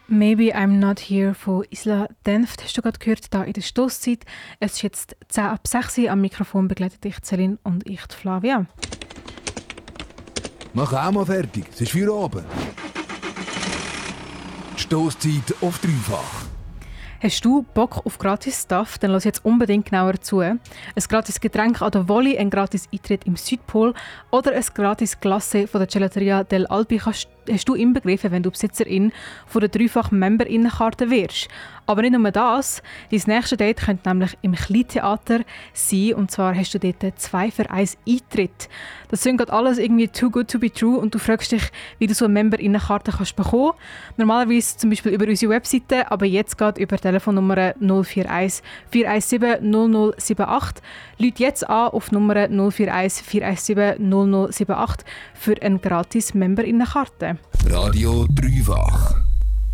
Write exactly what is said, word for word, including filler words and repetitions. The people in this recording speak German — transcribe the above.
«Maybe I'm not here» von Isla Denft hast du gerade gehört, hier in der Stosszeit. Es ist jetzt zehn ab sechs Uhr, am Mikrofon begleitet dich Celine und ich, die Flavia. Mach auch mal fertig, es ist für oben. Stosszeit auf dreifach. Hast du Bock auf gratis Stuff? Dann lass jetzt unbedingt genauer zu. Ein gratis Getränk an der Volley, ein gratis Eintritt im Südpol oder ein gratis Glace von der Gelateria del Alpi hast, hast du inbegriffen, wenn du Besitzerin von der dreifach Member-Innenkarte wirst. Aber nicht nur das, dein nächste Date könnte nämlich im Kleintheater sein, und zwar hast du dort zwei für eins Eintritt. Das sind gerade alles irgendwie too good to be true und du fragst dich, wie du so eine Member-Innenkarte kannst bekommen. Normalerweise zum Beispiel über unsere Webseite, aber jetzt geht über Telefonnummer null vier eins vier eins sieben null null sieben acht. Lüt jetzt an auf Nummer null vier eins vier eins sieben null null sieben acht für eine gratis Member-Innenkarte. Radio dreifach.